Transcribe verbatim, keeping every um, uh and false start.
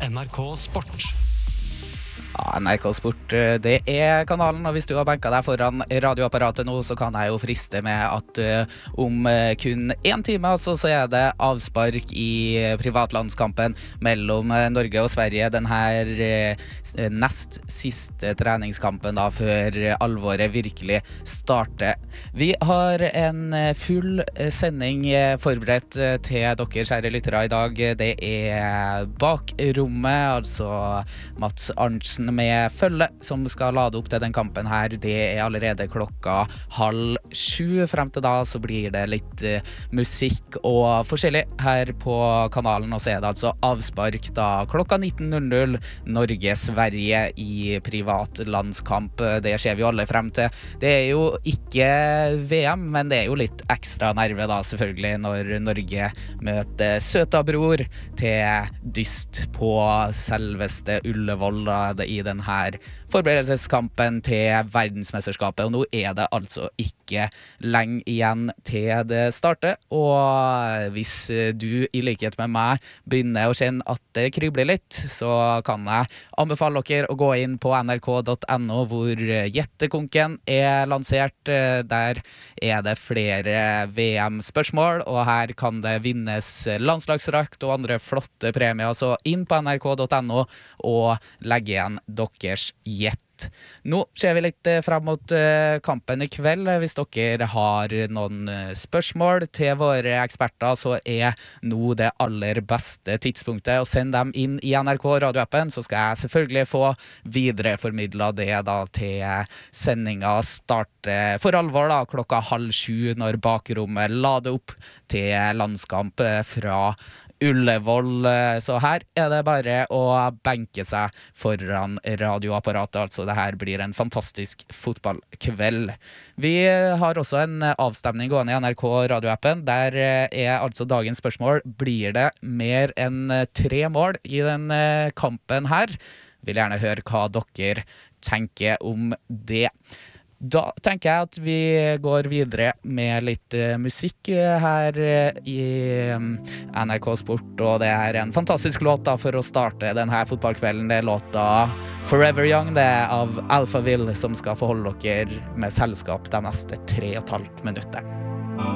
N R K Sport. Ja, N R K Sport, det er kanalen, og hvis du har benket deg foran radioapparatet nå, så kan jeg jo friste med at uh, om uh, kun en time, altså, så er det avspark i privatlandskampen mellom uh, Norge og Sverige, den her uh, nest siste treningskampen da, før alvoret virkelig starter. Vi har en uh, full uh, sending uh, forberedt uh, til dere, kjære lyttere, i dag. Det er bakrommet, altså Mats Arntzen med følge som skal lade opp til den kampen her. Det er allerede klokka halv sju. Frem til da så blir det litt uh, musikk og forskjellig her på kanalen, og så er det altså avspark da klokka nitten null null Norge-Sverige i privatlandskamp. Det ser vi alle frem til. Det er jo ikke V M, men det er jo litt ekstra nerve da selvfølgelig når Norge møter søta bror til dyst på selveste Ullevål da, i den her forberedelseskampen til verdensmesterskapet, og nå er det altså ikke lenge igjen til det starter, og hvis du i likhet med meg begynner å kjenne at det krybler litt, så kan jeg anbefale dere å gå inn på N R K punktum N O hvor Gjettekonken er lansert. Der er det flere V M-spørsmål, og her kan det vinnes landslagsdrakt og andre flotte premier, så inn på N R K punktum N O og legge igjen deres gjett. Nå ser vi litt frem mot kampen i kveld. Hvis dere har noen spørsmål til våre eksperter, så er nå det aller beste tidspunktet å sende dem inn i N R K radioappen, så skal jeg selvfølgelig få videreformidlet det da til sendinga starter for alvor da, klokka halv sju, når bakrommet lader opp til landskamp fra Ullevål. Så her er det bare å benke seg foran radioapparatet, altså det her blir en fantastisk fotballkveld. Vi har også en avstemning gående i N R K radioappen. Der er altså dagens spørsmål: blir det mer enn tre mål i den kampen her? Vil gjerne høre hva dere tenker om det. Da tenker jeg at vi går videre med litt uh, musikk uh, her uh, i um, N R K Sport, og det er en fantastisk låt da for å starte denne fotballkvelden. Det er låta Forever Young, det er av Alphaville, som skal forholde dere med selskap de neste tre og et halvt minutter.